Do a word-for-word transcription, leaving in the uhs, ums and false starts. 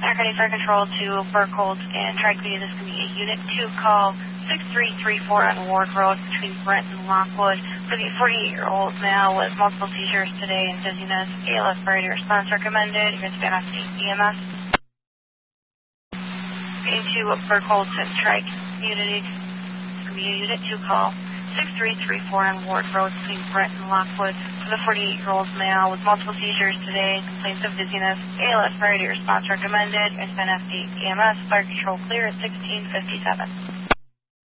Ready for control to Burkhold and try to be this can be a Unit two call six three three four on Ward Road between Brent and Lockwood for the forty-eight-year-old male with multiple seizures today and dizziness. A L S priority response recommended. You're going to span off E M S. Into Burkhold and try community. This can be a Unit two call six three three four on Ward Road between Brent and Lockwood for the forty-eight-year-old male with multiple seizures today and complaints of dizziness. A L S priority response recommended. You're going to span off E M S. Fire control clear at sixteen fifty-seven.